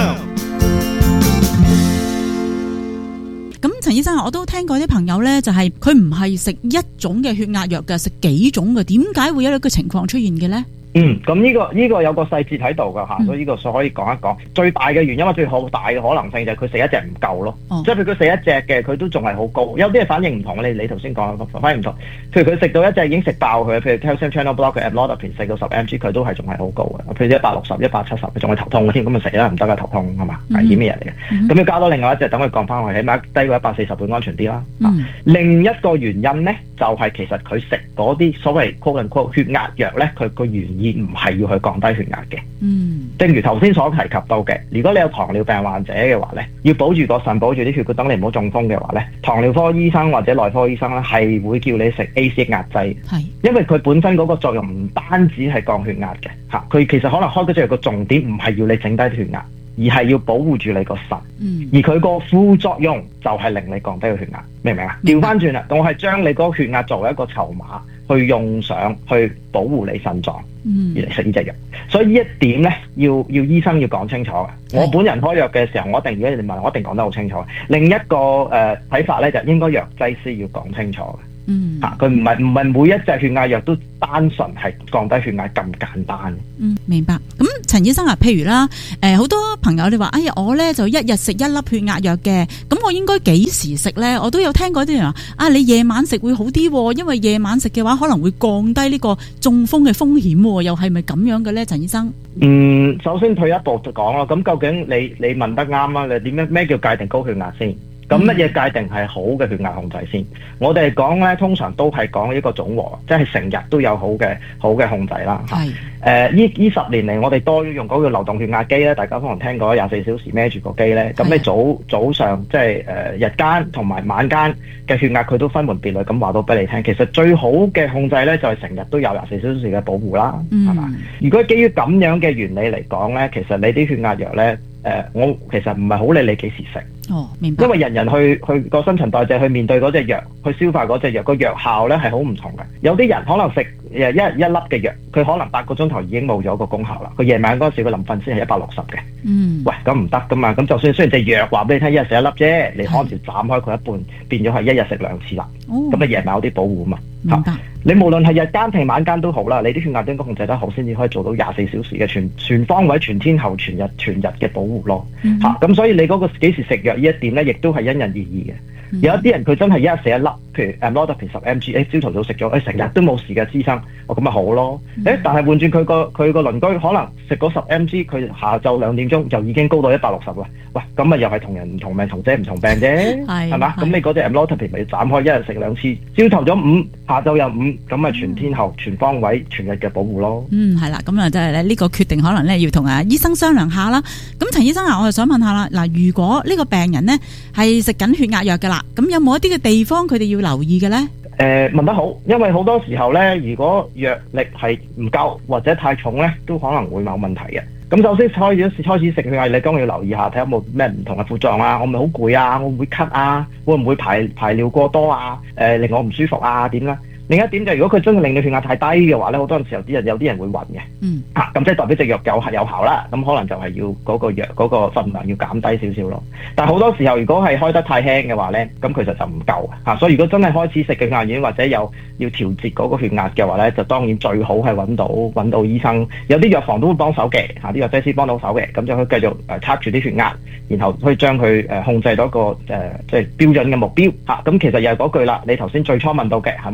咁陳醫生，我都聽過啲朋友呢，就係佢唔係食一種嘅血壓藥嘅，食幾種嘅，點解會有呢個情況出現嘅呢？ 咁呢個有個細節喺度噶嚇，所以呢個可以講一講。最大嘅原因或最好大嘅可能性就係佢食一隻唔夠咯，即係譬如佢食一隻嘅佢都仲係好高，有啲係反應唔同。你頭先講反應唔同，譬如佢食到一隻已經食爆佢，譬如 calcium channel block 嘅 amlodipine 食到10 mg 佢都係仲係好高嘅，譬如160、170佢仲係頭痛嘅添，咁啊食啦唔得噶頭痛係嘛，危險嘅嘢嚟嘅。咁要加多另外一隻等佢降翻去，起碼低過140會安全啲啦。另一個原因咧就係其實佢食嗰啲所謂 quote unquote 血壓藥咧，佢個原意唔係要去降低血壓嘅。正如頭先所提及到嘅，如果你有糖尿病患者嘅話咧，要保住個腎，保住啲血管，等你唔好中風嘅話咧，糖尿科醫生或者內科醫生咧係會叫你食 ACE 壓劑，因為佢本身嗰個作用唔單止係降血壓嘅嚇，佢其實可能開嗰隻藥個重點唔係要你整低血壓，而係要保護住你個腎，而佢個副作用就係令你降低個血壓，明唔明啊？調翻轉啦，我係將你嗰個血壓作為一個籌碼去用上去保護你腎臟，而嚟食呢隻藥。所以呢一點咧，要醫生要講清楚嘅。我本人開藥嘅時候，如果你問我一定講得好清楚。另一個睇法咧，就應該藥劑師要講清楚嘅。佢唔係每一隻血壓藥都單純係降低血壓咁簡單。 明白。咁陳醫生啊，譬如啦，好多朋友你話，哎呀，我咧就一日食1粒血壓藥嘅，咁我應該幾時食咧？我都有聽過啲人話，啊，你夜晚食會好啲，因為夜晚食嘅話可能會降低呢個中風嘅風險，又係咪咁樣嘅咧，陳醫生？ 首先退一步就講咯，咁究竟你問得啱啦，你點樣咩叫界定高血壓先？咁乜嘢界定係好嘅血壓控制先？我哋講咧，通常都係講一個總和，即係成日都有好嘅控制啦。係呢10年嚟，我哋多用嗰個流動血壓機咧，大家可能聽過24小時孭住個機咧。咁你早上即係日間同埋晚間嘅血壓，佢都分門別類咁話到俾你聽。其實最好嘅控制咧，就係成日都有24小時嘅保護啦，係嘛？如果基於咁樣嘅原理嚟講咧，其實你啲血壓藥咧，我其實唔係好理你幾時食。 明白。 因為人去個新陳代謝去面對嗰隻藥，去消化嗰隻藥，個藥效咧係好唔同嘅。有啲人可能食一日1粒嘅藥，佢可能8個鐘頭已經冇咗個功效啦。佢夜晚嗰時佢臨瞓先係160嘅。喂，咁唔得噶嘛。咁就算雖然隻藥話俾你聽一日食1粒啫，你可能就斬開佢一半，變咗係1日食2次啦。咁你夜晚有啲保護嘛。明白。你無論係日間定晚間都好啦，你啲血壓應該控制得好，先至可以做到24小時嘅全方位、全天候、全日嘅保護咯。咁所以你嗰個幾時食藥呢一點咧，亦都係因人而異嘅。有一啲人佢真係一日食1粒，譬如 amlodipine 10 mg，朝頭早食咗，成日都冇事嘅醫生，咁咪好咯。但係換轉佢個鄰居可能食嗰10 mg，佢下晝2點鐘就已經高到160啦。喂，咁咪又係同人唔同命，同姐唔同病啫，係嘛？咁你嗰隻 amlodipine咪要斬開，一日食2次，朝頭早5，下晝又5，咁咪全天候、全方位、全日嘅保護咯。係啦，咁啊，即係咧呢個決定可能咧要同醫生商量下啦。咁陳醫生啊，我就想問下啦，嗱，如果呢個病人呢係食緊血壓藥噶啦，咁有冇一啲嘅地方佢哋要留意嘅咧？問得好，因為好多時候咧，如果藥力係唔夠或者太重咧，都可能會有問題嘅。咁首先開始食血壓，你當然要留意下，睇有冇咩唔同嘅副作用啊，我咪好攰啊，我會唔會咳啊，會唔會排尿過多啊，令我唔舒服啊，點啦？另一點就係如果佢真係令你血壓太低嘅話咧，好多時候有啲人會暈嘅。咁即係代表隻藥有效啦，咁可能就係要嗰個藥嗰個分量要減低少少咯。但係好多時候如果係開得太輕嘅話咧，咁其實就唔夠。所以如果真係開始食嘅血壓丸或者有要調節嗰個血壓嘅話咧，就當然最好係揾到醫生，有啲藥房都會幫手嘅，啲藥劑師幫到手嘅，咁就可以繼續測住啲血壓，然後可以將佢控制到一個即係標準嘅目標。咁其實又係嗰句啦，你頭先最初問到嘅係咪應該每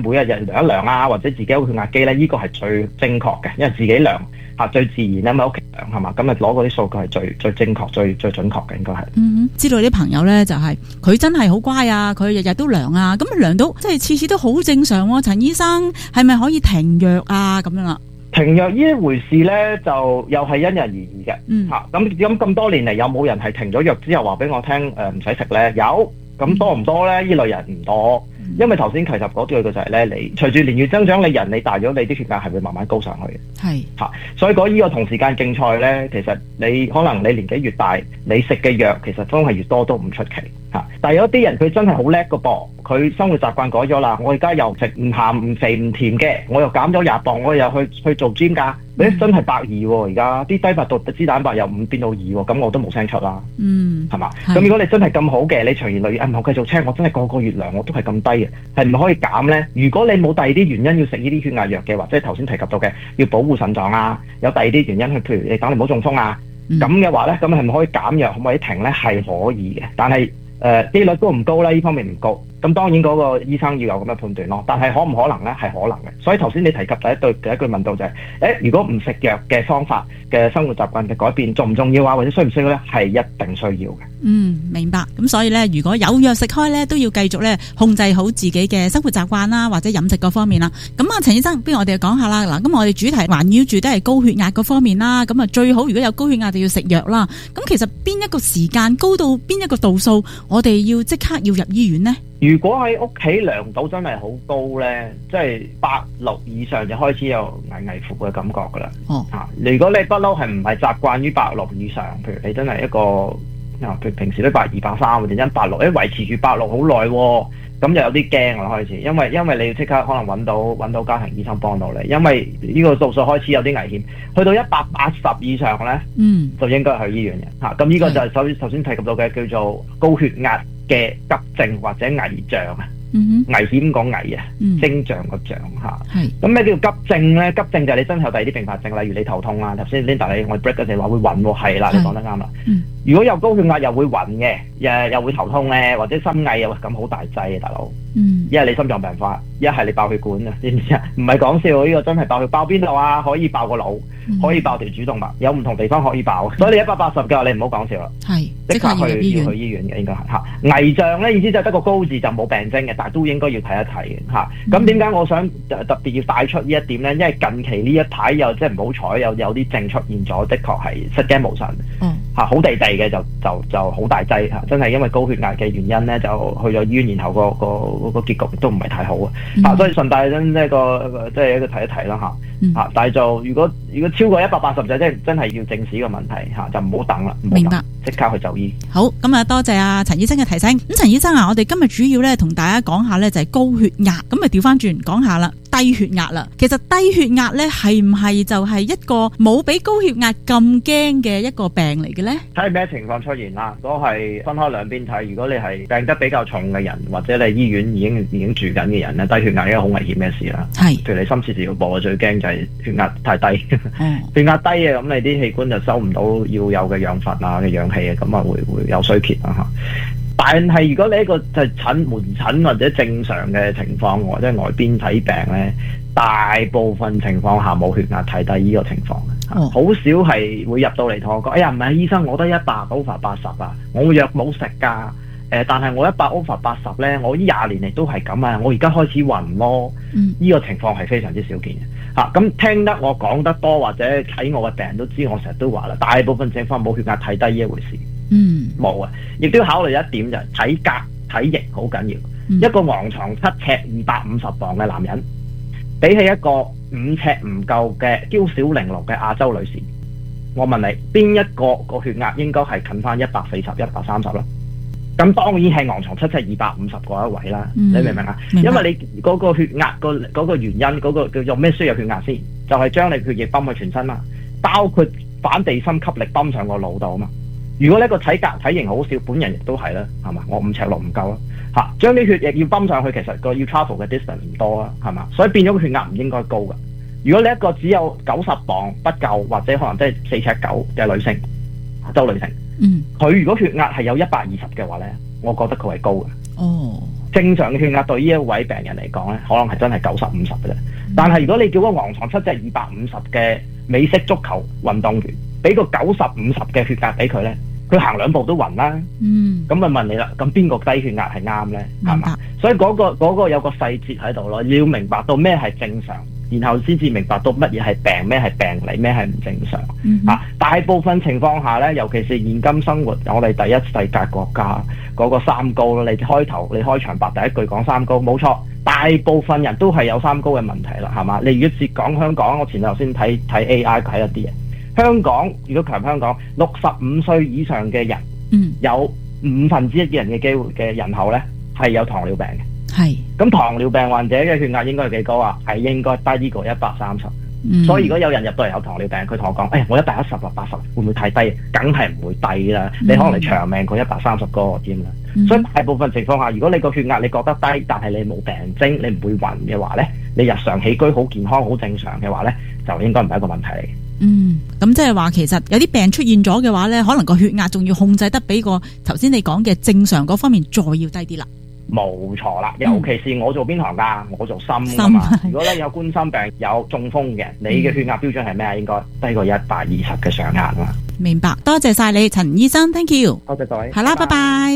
每日量一量啊，或者自己有血壓機咧，呢個係最正確嘅，因為自己量最自然啊嘛，屋企量係嘛，咁啊攞嗰啲數據係最正確、最準確嘅應該係。 知道啲朋友咧就係佢真係好乖啊，佢日日都量啊，咁量到即係次次都好正常喎。陳醫生係咪可以停藥啊？咁樣啦。 停藥呢一回事咧，就又係因人而異嘅。咁多年嚟有冇人係停咗藥之後話俾我聽唔使食咧？有。咁多唔多咧？呢類人唔多，因為頭先提及嗰句嘅就係咧，你隨住年月增長，你大咗，你啲血壓係會慢慢高上去嘅。係所以講呢個同時間競賽咧，其實你可能你年紀越大，你食嘅藥其實都係越多都唔出奇但係有啲人佢真係好叻㗎噃，佢生活習慣改咗啦，我而家又食唔鹹唔肥唔甜嘅，我又減咗20磅，我又去做 gym 㗎。真係120喎！而家啲低白毒脂蛋白由5變到2喎，咁我都冇聲出啦。係嘛？咁如果你真係咁好嘅，你長年累月我繼續聽，我真係個月量我都係咁低嘅，係唔可以減呢？如果你冇第二啲原因要食呢啲血壓藥嘅，或者頭先提及到嘅要保護腎臟啊，有第二啲原因去，譬如你等你唔好中風啊，咁嘅話呢，咁係咪可以減藥，可唔可以停呢？係可以嘅，但係機率高唔高呢？呢方面唔高。咁當然嗰個醫生要有咁嘅判斷咯，但係可唔可能呢？係可能嘅。所以頭先你提及第一句問到就係，如果唔食藥嘅方法嘅生活習慣嘅改變重唔重要啊？或者需唔需要呢？係一定需要嘅。 明白。咁所以呢，如果有藥食開呢，都要繼續呢控制好自己嘅生活習慣啦，或者飲食嗰方面啦。咁啊，陳醫生，不如我哋講下啦。嗱，咁我哋主題環繞住都係高血壓嗰方面啦。咁啊，最好如果有高血壓就要食藥啦。咁其實邊一個時間高到邊一個度數，我哋要即刻要入醫院呢？ 如果喺屋企量到真係好高呢，即係160以上就開始有危乎嘅感覺㗎啦。如果你不嬲係唔係習慣於160以上，譬如你真係一個譬如平時都120、130或者160，維持住160好耐喎，咁就有啲驚啦開始，因為你要即刻可能揾到家庭醫生幫到你，因為呢個度數開始有啲危險，去到180以上呢，就應該去醫院嘅。咁呢個就係首先提及到嘅叫做高血壓嘅急症或者危象啊，危險講危啊，徵象個象咁咩叫急症咧？急症就係你真係有第二啲併發症，例如你頭痛啊。頭先 Linda 你我 break 嗰陣話會暈喎，係啦，你講得啱啦。如果有高血壓又會暈嘅，又會頭痛咧，或者心翳啊，咁好大劑啊，大佬。一係你心臟病發，一係你爆血管啊，知唔知啊？唔係講笑，呢個真係爆血，爆邊度啊？可以爆個腦，可以爆條主動脈，有唔同地方可以爆。所以你180嘅話，你唔好講笑啦，即刻要去醫院嘅應該係危象咧，意思就係得個高字就冇病徵嘅，但係都應該要睇一睇嘅。咁點解我想特別要帶出呢一點咧？因為近期呢一排又即係唔好彩，有啲症出現咗，的確係失驚無神。好地地嘅就好大劑真係因為高血壓嘅原因咧，就去咗醫院，然後個結局都唔係太好所以順帶即係一個提一提啦但係就如果超過180就真係要正視個問題就唔好等啦，明白，即刻去就醫。 好，咁啊多謝阿陳醫生嘅提醒。咁陳醫生啊，我哋今日主要咧同大家講下咧就係高血壓，咁啊調翻轉講下啦，低血壓啦。其實低血壓咧係唔係就係一個冇比高血壓咁驚嘅一個病嚟嘅咧？ 睇咩情況出現啦，都係分開兩邊睇。如果你係病得比較重嘅人，或者你醫院已經住緊嘅人咧，低血壓係一個好危險嘅事啦。譬如你深切治療部最驚就係血壓太低，血壓低啊，咁你啲器官就收唔到要有嘅養分啊嘅氧氣啊，咁啊會有衰竭啊。但係如果你一個就係門診或者正常嘅情況，或者外邊睇病咧，大部分情況下冇血壓太低呢個情況好少係會入到嚟同我講，哎呀唔係醫生，我得100/80啊，我藥冇食㗎。但係我100/80咧，我呢20年嚟都係咁啊，我而家開始暈咯。呢個情況係非常之少見嘅咁聽得我講得多或者睇我嘅病人都知，我成日都話啦，大部分情況冇血壓太低呢一回事。冇啊，亦都要考慮一點就係體格體型好緊要。一個昂床7尺250磅嘅男人，比起一個5尺唔夠嘅嬌小玲瓏嘅亞洲女士，我問你邊一個血壓應該係近翻140、130啦？咁當然係昂床7尺250嗰一位啦。你明唔明啊？因為你嗰個血壓嗰個原因，嗰個叫做咩需要血壓先？就係將你血液泵去全身嘛，包括反地心吸力泵上個腦度啊嘛。如果呢個體型好少，本人亦都係啦，係嘛？我5尺6唔夠啦，將啲血液要泵上去，其實個要 travel 嘅 distance 唔多啊，係嘛？所以變咗個血壓唔應該高噶。如果你一個只有90磅不夠，或者可能即係4尺9嘅女性，亞洲女性，佢如果血壓係有120嘅話咧，我覺得佢係高嘅。 正常嘅血壓對呢一位病人嚟講咧，可能係真係90/50嘅啫。但係如果你叫個昂藏7隻250嘅美式足球運動員，俾個90/50嘅血壓俾佢咧，佢行2步都暈啦。咁咪問你啦，咁邊個低血壓係啱咧？係嘛？所以嗰個有個細節喺度咯，你要明白到咩係正常，然後先至明白到乜嘢係病，咩係病理，咩係唔正常。大部分情況下咧，尤其是現今生活，我哋第一世界國家嗰個三高咯，你開場白第一句講三高，冇錯，大部分人都係有三高嘅問題啦，係嘛？你如果只講香港，我前頭先睇 AI 睇一啲嘢，香港如果強香港65歲以上嘅人，有1/5嘅人嘅機會嘅人口咧係有糖尿病嘅。係，咁糖尿病患者嘅血壓應該係幾高啊？係應該低過130。所以如果有人入到嚟有糖尿病，佢同我講：我110或80，會唔會太低？梗係唔會低啦，你可能係長命過130嗰個添啦。所以大部分情況下，如果你個血壓你覺得低，但係你冇病徵，你唔會暈嘅話咧，你日常起居好健康、好正常嘅話咧，就應該唔係一個問題嚟嘅。 咁即係話其實有啲病出現咗嘅話咧，可能個血壓仲要控制得比個頭先你講嘅正常嗰方面再要低啲啦。 冇錯啦，尤其是我做邊行㗎？我做心㗎嘛。如果咧有冠心病、有中風嘅，你嘅血壓標準係咩啊？應該低過120嘅上限啦。明白，多謝晒你，陳醫生 ，thank you。多謝各位。係啦，拜拜。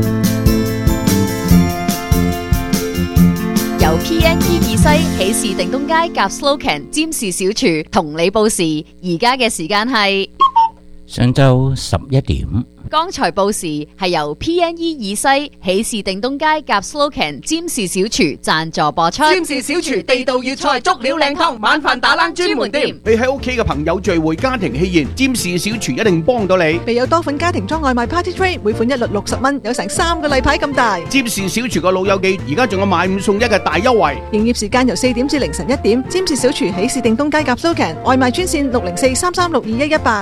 由 PNE 二西喜事定東街夾 Slocan 占士小廚同你報時，而家嘅時間係上晝11點。 剛才報時係由 PNE 二西喜事定東街夾 Slocan 占士小廚贊助播出。 占士小廚地道粵菜足料靚湯，晚飯打冷專門店。 你喺屋企嘅朋友聚會、家庭喜宴，占士小廚一定幫到你。 備有多款家庭裝外賣 Party Tray， 每款一律60蚊，有成3個例牌咁大。 占士小廚個老友記，而家仲有買5送1嘅大優惠。 營業時間由4點至凌晨1點。占士小廚喜事定東街夾 Slocan 外賣專線604-336-2118。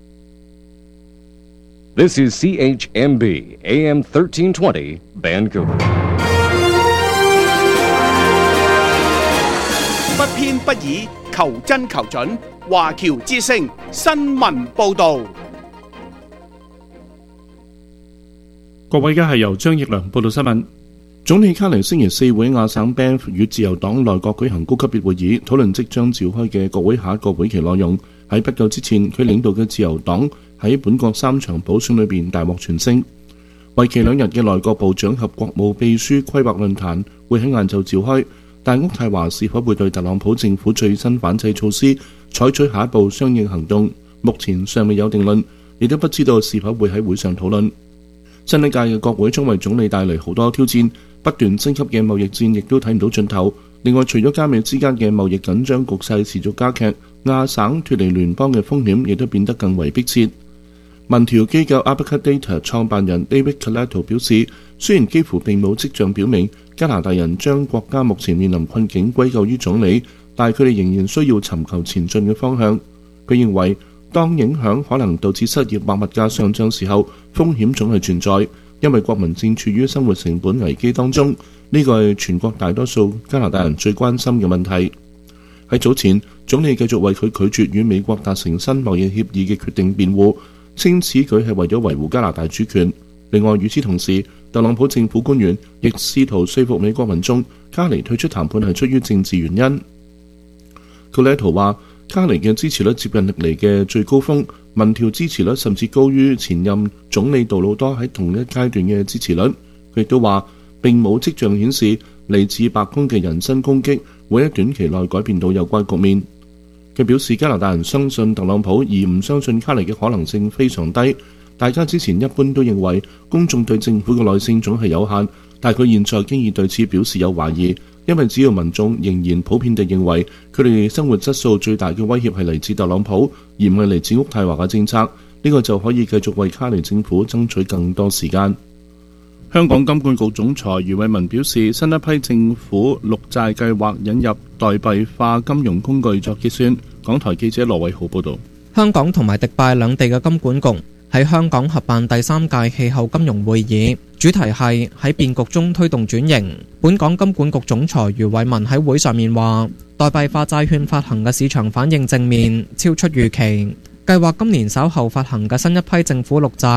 This is CHMB AM 1320 Vancouver。 不偏不倚，求真求準。華僑之聲新聞報導。 各位，而家係由張益良報道新聞。總理卡尼星期4會亞省 Banff 與自由黨內閣舉行高級別會議，討論即將召開嘅國會下一個會期內容。喺不久之前，佢領導嘅自由黨喺本國3場補選裏邊大獲全勝。為期2日嘅內閣部長及國務秘書規劃論壇會喺晏晝召開，但渥太華是否會對特朗普政府最新反制措施採取下一步相應行動，目前尚未有定論，亦都不知道是否會喺會上討論。新一屆嘅國會將為總理帶嚟好多挑戰，不斷升級嘅貿易戰亦都睇唔到盡頭。另外，除咗加美之間嘅貿易緊張局勢持續加劇，亞省脫離聯邦嘅風險亦都變得更為迫切。民調機構 Abacus Data 創辦人 David Coletto 表示，雖然幾乎並冇跡象表明加拿大人將國家目前面臨困境歸咎於總理，但佢哋仍然需要尋求前進嘅方向。佢認為，當影響可能導致失業或物價上漲時候，風險總係存在，因為國民正處於生活成本危機當中。呢個係全國大多數加拿大人最關心嘅問題。喺早前，總理繼續為佢拒絕與美國達成新貿易協議嘅決定辯護，稱此舉係為咗維護加拿大主權。另外，與此同時，特朗普政府官員亦試圖說服美國民眾，卡尼退出談判係出於政治原因。Coletto話，卡尼嘅支持率接近歷嚟嘅最高峰，民調支持率甚至高於前任總理杜魯多喺同一階段嘅支持率。佢亦都話，並冇跡象顯示嚟自白宮嘅人身攻擊會喺短期內改變到有關局面。佢表示，加拿大人相信特朗普而唔相信卡尼嘅可能性非常低。大家之前一般都認為公眾對政府嘅耐性總係有限，但佢現在經已對此表示有懷疑，因為只要民眾仍然普遍地認為佢哋生活質素最大嘅威脅係嚟自特朗普，而唔係嚟自渥太華嘅政策，呢個就可以繼續為卡尼政府爭取更多時間。香港金管局總裁余偉文表示，新一批政府綠債計劃引入代幣化金融工具作結算。港台記者羅偉浩報道。 香港同埋迪拜兩地嘅金管局喺香港合辦第3屆氣候金融會議，主題係喺變局中推動轉型。本港金管局總裁余偉文喺會上面話，代幣化債券發行嘅市場反應正面，超出預期。計劃今年稍後發行嘅新一批政府綠債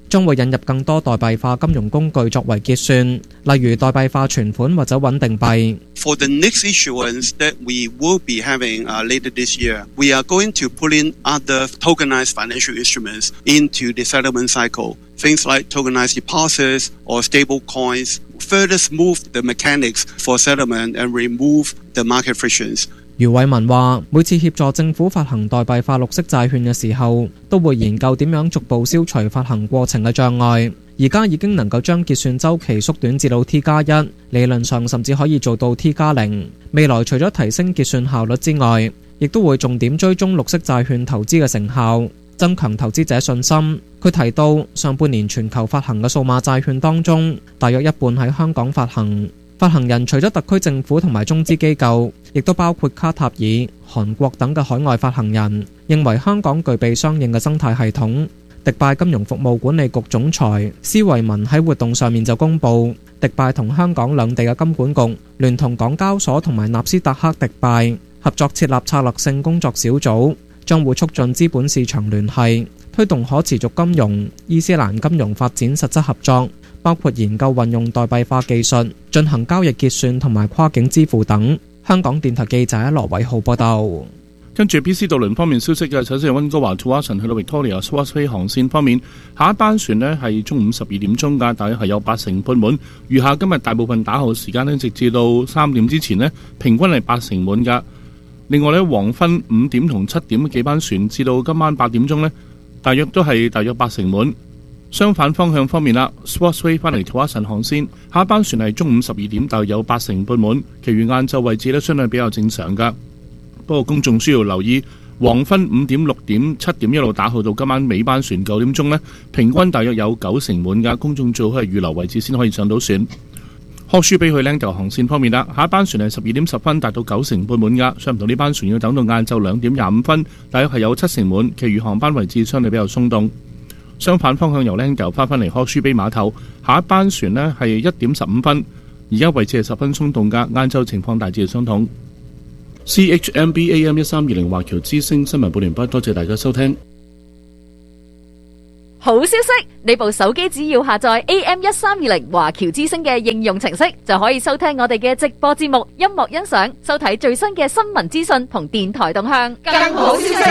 將會引入更多代幣化金融工具作為結算，例如代幣化存款或者穩定幣。 For the next issuance that we will be having later this year, we are going to put in other tokenized financial instruments into the settlement cycle. Things like tokenized deposits or stable coins further smooth the mechanics for settlement and remove the market frictions. 余偉文話：每次協助政府發行代幣化綠色債券嘅時候，都會研究點樣逐步消除發行過程嘅障礙。而家已經能夠將結算週期縮短至到 T+1， 理論上甚至可以做到 T+0。未來除咗提升結算效率之外，亦都會重點追蹤綠色債券投資嘅成效，增強投資者信心。佢提到，上半年全球發行嘅數碼債券當中，大約一半喺香港發行。發行人除咗特區政府同埋中資機構，亦都包括卡塔爾、韓國等嘅海外發行人，認為香港具備相應嘅生態系統。迪拜金融服務管理局總裁施維文喺活動上面就公佈，迪拜同香港兩地嘅金管局聯同港交所同埋納斯達克迪拜合作設立策略性工作小組，將會促進資本市場聯繫，推動可持續金融、伊斯蘭金融發展實質合作，包括研究運用代幣化技術進行交易結算同埋跨境支付等。香港電台記者羅偉浩報道。 跟住 BC 渡輪方面消息嘅，首先係溫哥華 to Watson 去到 Victoria Swasway 航線方面，下一班船呢係中午12點鐘㗎，大約係有80%半滿。餘下今日大部分打後時間呢，直至到3點之前呢，平均係80%滿㗎。另外呢，黃昏5點同7點幾班船至到今晚8點鐘呢，大約80%滿。相反方向方面啦 ，Swasway 翻嚟 to Watson 航線，下一班船係中午12點，大約有80%半滿。其餘晏晝位置呢，相對比較正常㗎。不過公眾需要留意，黃昏5點、6點、7點一路打後到今晚尾班船9點鐘呢，平均大約有90%滿㗎。公眾最好係預留位置先可以上到船。柯舒比去Langdale航線方面啦，下一班船係12點10分達到90%半滿㗎，上唔到呢班船要等到晏晝2點25分，大約係有70%滿。其餘航班位置相對比較鬆動。相反方向由Langdale翻返嚟柯舒比碼頭，下一班船呢係1點15分，而家位置係十分鬆動㗎，晏晝情況大致係相同。CHMB AM 1320華僑之聲新聞報完畢，多謝大家收聽。 好消息，你部手機只要下載 AM 1320華僑之聲嘅應用程式，就可以收聽我哋嘅直播節目、音樂欣賞、收睇最新嘅新聞資訊同電台動向。更好消息